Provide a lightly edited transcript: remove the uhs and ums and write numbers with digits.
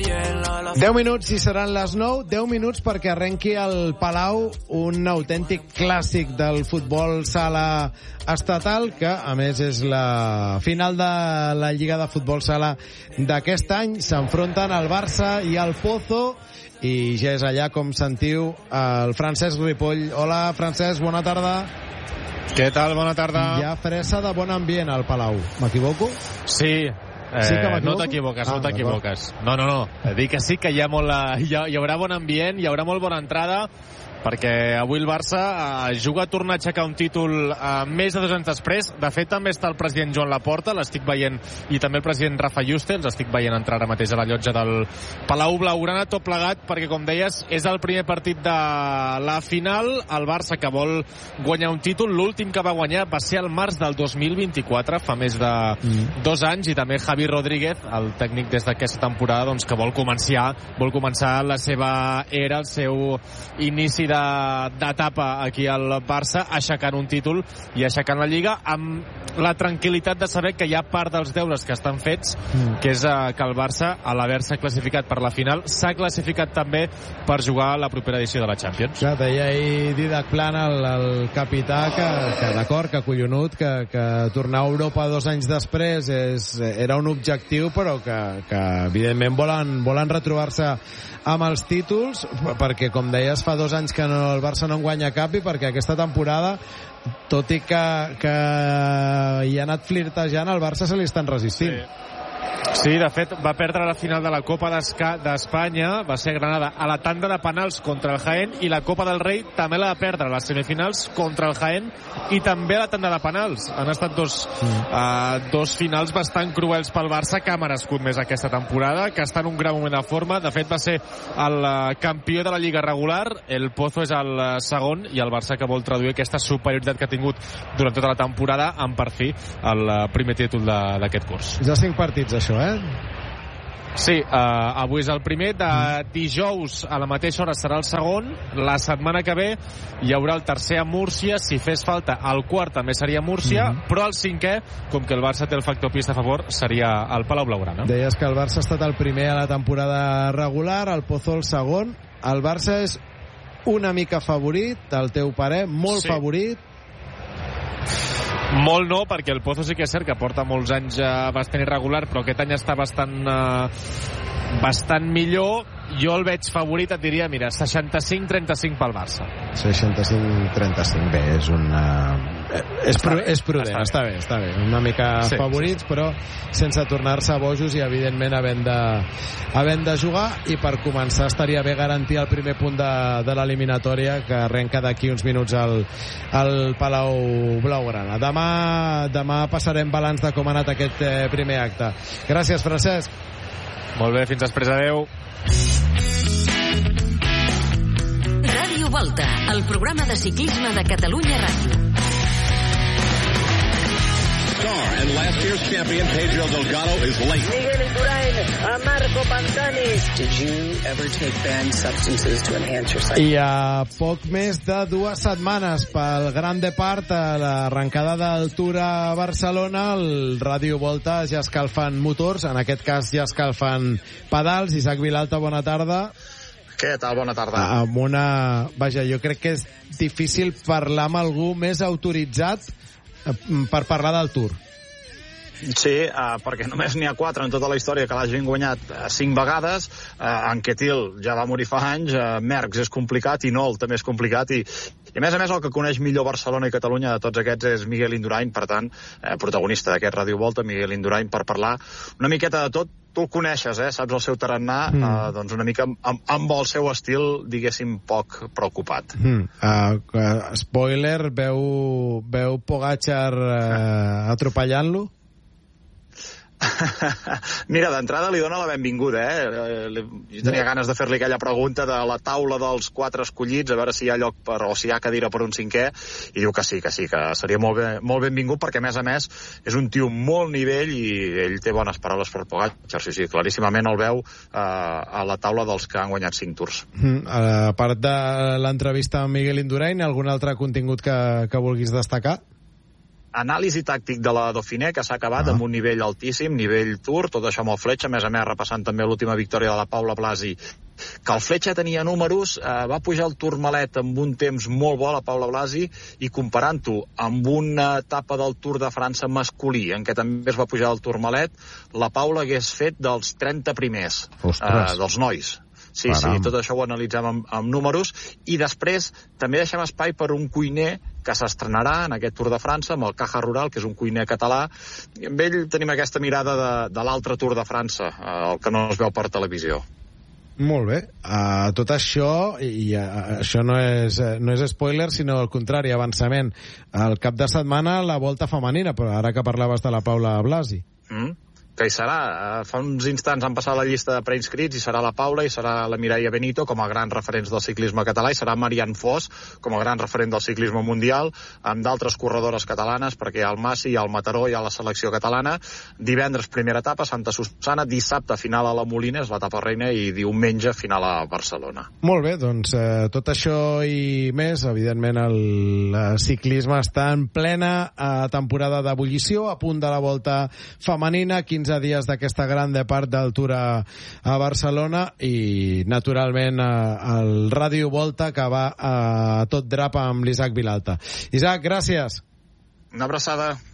10 minuts i seran les 9, 10 minuts perquè arrenqui al Palau un autèntic clàssic del futbol sala estatal, que a més és la final de la Lliga de Futbol Sala d'aquest any. S'enfronten el Barça i el Pozo, i ja és allà, com sentiu, el Francesc Ripoll. Hola, Francesc, bona tarda. Què tal? Bona tarda. Hi ha fressa de bon ambient al Palau, m'equivoco? Sí. Sí que no t'equivoques, no t'equivoques. No. Dic que sí que hi haurà bon ambient, hi haurà molt bona entrada, perquè avui el Barça juga a tornar a aixecar un títol més de 2 anys després. De fet, també està el president Joan Laporta, l'estic veient, i també el president Rafa Juste, els estic veient entrar ara mateix a la llotja del Palau Blaugrana, tot plegat, perquè, com deies, és el primer partit de la final. El Barça, que vol guanyar un títol, l'últim que va guanyar va ser el març del 2024, fa més de 2 anys, i també Javi Rodríguez, el tècnic des d'aquesta temporada, doncs, que vol començar la seva era, el seu inici d'etapa aquí al Barça, aixecant un títol i aixecant la Lliga, amb la tranquil·litat de saber que hi ha part dels deures que estan fets, que és que el Barça, a l'haver-se classificat per la final, s'ha classificat també per jugar a la propera edició de la Champions. Clar, deia ahir Didac Plana, el capità, que d'acord, que collonut, que tornar a Europa 2 anys després era un objectiu, però que evidentment volen retrobar-se amb els títols, perquè, com deies, fa 2 anys que el Barça no en guanya cap, i perquè aquesta temporada, tot i que hi ha anat flirtejant, el Barça se li estan resistint. Sí, de fet, va perdre la final de la Copa d'Espanya, va ser Granada, a la tanda de penals contra el Jaén, i la Copa del Rei també la va perdre a les semifinals contra el Jaén, i també a la tanda de penals. Han estat dos finals bastant cruels pel Barça, que ha merescut més aquesta temporada, que està en un gran moment de forma. De fet, va ser el campió de la Lliga regular, el Pozo és el segon, i el Barça, que vol traduir aquesta superioritat que ha tingut durant tota la temporada en, per fi, el primer títol d'aquest curs. Ja 5 partits, això, Sí, avui és el primer. De dijous a la mateixa hora serà el segon. La setmana que ve hi haurà el tercer a Múrcia. Si fes falta, el quart també seria a Múrcia, però el cinquè, com que el Barça té el factor pista a favor, seria el Palau Blaugrana. Deies que el Barça ha estat el primer a la temporada regular, el Pozo el segon. El Barça és una mica favorit, al teu parer, molt favorit? Molt no, perquè el Pozo sí que és cert que porta molts anys bastant irregular, però aquest any està bastant millor. Jo el veig favorit, et diria, mira, 65-35 pel Barça. 65-35, bé, és prudent, està bé. Una mica favorits, però sense tornar-se bojos i, evidentment, havent de jugar. I per començar estaria bé garantir el primer punt de l'eliminatòria, que arrenca d'aquí uns minuts al Palau Blaugrana. Demà passarem balanç de com ha anat aquest primer acte. Gràcies, Francesc. Molt bé, fins després, adeu. Ràdio Volta, el programa de ciclisme de Catalunya Ràdio. And last year's champion Pedro Delgado is late. Miguel Indurain, a Marco Pantani. Did you ever take banned substances to enhance your cycle? I a poc més de 2 setmanes pel Gran Depart, a l'arrencada del Tour a Barcelona, el Ràdio Volta ja escalfant motors, en aquest cas ja escalfant pedals. Isaac Vilalta, bona tarda. Què tal? Bona tarda. Vaja, jo crec que és difícil parlar amb algú més autoritzat per parlar del Tour. Sí, perquè només n'hi ha 4 en tota la història que l'hagin guanyat 5 vegades. Anquetil ja va morir fa anys, Merckx és complicat, i Nol també és complicat, i a més el que coneix millor Barcelona i Catalunya de tots aquests és Miguel Indurain. Per tant, protagonista d'aquest Ràdio Volta, Miguel Indurain, per parlar una miqueta de tot. Tu el coneixes, saps el seu tarannà, doncs una mica amb el seu estil, diguéssim, poc preocupat. Spoiler, veu Pogačar atropellant-lo? Mira, d'entrada li dona la benvinguda, Jo tenia ganes de fer-li aquella pregunta de la taula dels 4 escollits, a veure si hi ha lloc o si hi ha cadira per un 5è, i diu que sí, que seria molt benvingut, perquè a més és un tio molt nivell i ell té bones paraules per Pogačar. Sí, claríssimament el veu a la taula dels que han guanyat 5 tours. A part de l'entrevista amb Miguel Indurain, algun altre contingut que vulguis destacar? anàlisi tàctic de la Dauphiné, que s'ha acabat amb un nivell altíssim, nivell Tour, tot això amb el Fletcher, a més repassant també l'última victòria de la Paula Blasi, que el Fletcher tenia números, va pujar el Tourmalet amb un temps molt bo, la Paula Blasi, i comparant-ho amb una etapa del Tour de França masculí, en què també es va pujar el Tourmalet, la Paula hagués fet dels 30 primers, dels nois. Sí, tot això ho analitzem amb números, i després també deixem espai per un cuiner que s'estrenarà en aquest Tour de França amb el Caja Rural, que és un cuiner català, i amb ell tenim aquesta mirada de l'altre Tour de França, el que no es veu per televisió. Molt bé. Tot això, i això no és spoiler, sinó al contrari, avançament. El cap de setmana la Volta femenina, però ara que parlaves de la Paula Blasi. Que hi serà. Fa uns instants han passat la llista de preinscrits, i serà la Paula, i serà la Mireia Benito com a grans referents del ciclisme català, i serà Marianne Foss com a gran referent del ciclisme mundial, amb d'altres corredores catalanes, perquè hi ha el Massi, hi ha el Mataró, hi ha la selecció catalana. Divendres primera etapa, Santa Susana, dissabte final a la Molina, és l'etapa reina, i diumenge final a Barcelona. Molt bé, doncs tot això i més, evidentment el ciclisme està en plena temporada d'ebullició, a punt de la Volta femenina, 15 dies d'aquesta gran part del Tour a Barcelona, i naturalment el Ràdio Volta, que va a tot drap amb l'Isaac Vilalta. Isaac, gràcies. Una abraçada.